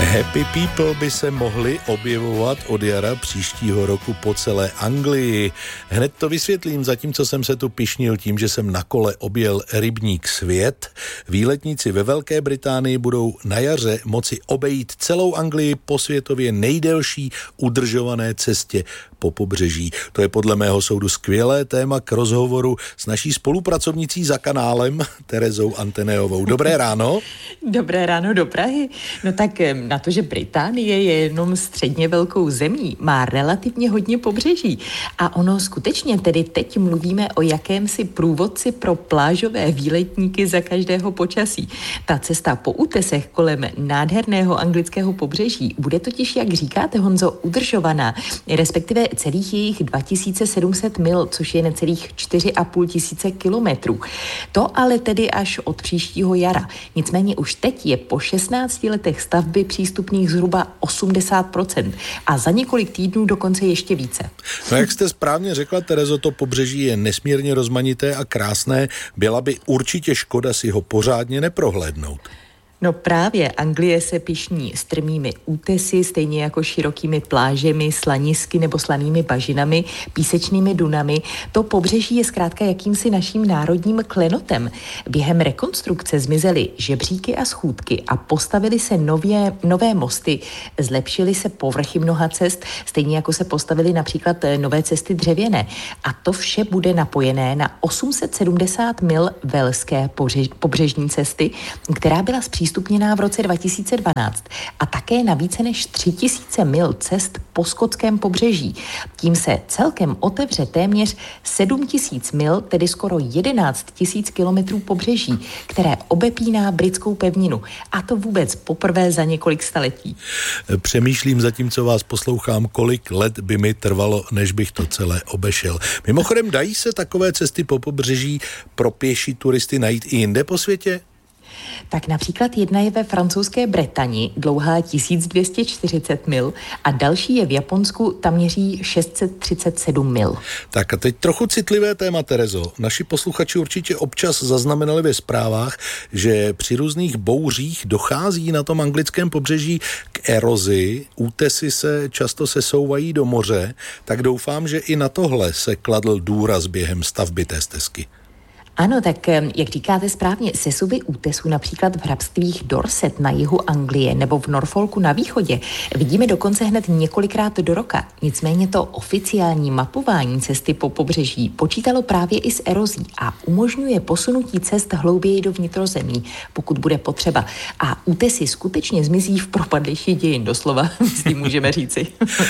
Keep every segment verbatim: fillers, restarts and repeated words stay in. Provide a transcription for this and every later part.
Happy people by se mohli objevovat od jara příštího roku po celé Anglii. Hned to vysvětlím, zatímco jsem se tu pyšnil tím, že jsem na kole objel rybník Svět. Výletníci ve Velké Británii budou na jaře moci obejít celou Anglii po světově nejdelší udržované cestě po pobřeží. To je podle mého soudu skvělé téma k rozhovoru s naší spolupracovnicí za kanálem Terezou Anteneovou. Dobré ráno. Dobré ráno do Prahy. No tak na to, že Británie je jenom středně velkou zemí, má relativně hodně pobřeží. A ono skutečně tedy teď mluvíme o jakémsi průvodci pro plážové výletníky za každého počasí. Ta cesta po útesech kolem nádherného anglického pobřeží bude totiž, jak říkáte, Honzo, udržovaná, respektive celých jejich dva tisíce sedm set mil, což je necelých čtyři a půl tisíce kilometrů. To ale tedy až od příštího jara. Nicméně už teď je po šestnácti letech stavby přístupných zhruba osmdesát procent a za několik týdnů dokonce ještě více. No jak jste správně řekla, Terezo, to pobřeží je nesmírně rozmanité a krásné. Byla by určitě škoda si ho pořádně neprohlédnout. No právě, Anglie se pyšní strmými útesy, stejně jako širokými plážemi, slanisky nebo slanými bažinami, písečnými dunami. To pobřeží je zkrátka jakýmsi naším národním klenotem. Během rekonstrukce zmizely žebříky a schůdky a postavily se nově, nové mosty, zlepšily se povrchy mnoha cest, stejně jako se postavily například nové cesty dřevěné. A to vše bude napojené na osm set sedmdesát mil velské pobřežní cesty, která byla zpřístupněná stupněná v roce dva tisíce dvanáct a také na více než tři tisíce mil cest po skotském pobřeží. Tím se celkem otevře téměř sedm tisíc mil, tedy skoro jedenáct tisíc kilometrů pobřeží, které obepíná britskou pevninu. A to vůbec poprvé za několik staletí. Přemýšlím zatímco vás poslouchám, kolik let by mi trvalo, než bych to celé obešel. Mimochodem, dají se takové cesty po pobřeží pro pěší turisty najít i jinde po světě? Tak například jedna je ve francouzské Bretani, dlouhá tisíc dvě stě čtyřicet mil a další je v Japonsku, tam měří šest set třicet sedm mil. Tak a teď trochu citlivé téma, Terezo. Naši posluchači určitě občas zaznamenali ve zprávách, že při různých bouřích dochází na tom anglickém pobřeží k erozi, útesy se často sesouvají do moře, tak doufám, že i na tohle se kladl důraz během stavby té stezky. Ano, tak jak říkáte správně, sesuvy útesů například v hrabstvích Dorset na jihu Anglie nebo v Norfolku na východě vidíme dokonce hned několikrát do roka. Nicméně to oficiální mapování cesty po pobřeží počítalo právě i s erozí a umožňuje posunutí cest hlouběji do vnitrozemí, pokud bude potřeba. A útesy skutečně zmizí v propadlišti dějin, doslova, si můžeme říci.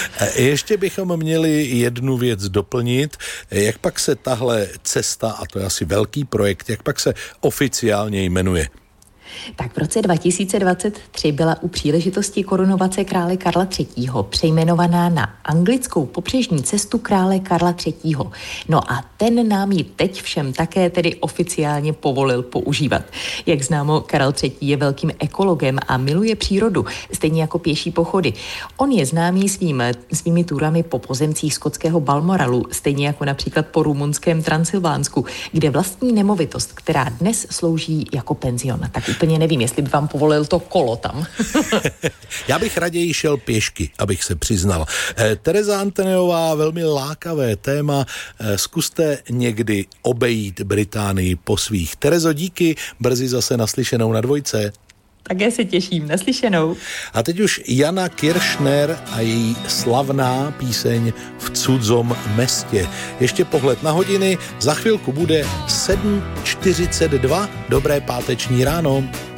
Ještě bychom měli jednu věc doplnit. Jak pak se tahle cesta, a to je asi velký projekt, jak pak se oficiálně jmenuje? Tak v roce dva tisíce dvacet tři byla u příležitosti korunovace krále Karla třetího. přejmenovaná na anglickou pobřežní cestu krále Karla třetího. No a ten nám ji teď všem také tedy oficiálně povolil používat. Jak známo, Karel třetí je velkým ekologem a miluje přírodu, stejně jako pěší pochody. On je známý svým, svými turami po pozemcích skotského Balmoralu, stejně jako například po rumunském Transylvánsku, kde vlastní nemovitost, která dnes slouží jako penzion. Tak úplně nevím, jestli by vám povolil to kolo tam. Já bych raději šel pěšky, abych se přiznal. Eh, Tereza Anteneová, velmi lákavé téma. Eh, zkuste někdy obejít Británii po svých. Terezo, díky, brzy zase naslyšenou na Dvojce. Také se těším, naslyšenou. A teď už Jana Kiršner a její slavná píseň V cudzom mestě. Ještě pohled na hodiny, za chvilku bude sedm čtyřicet dva. Dobré páteční ráno.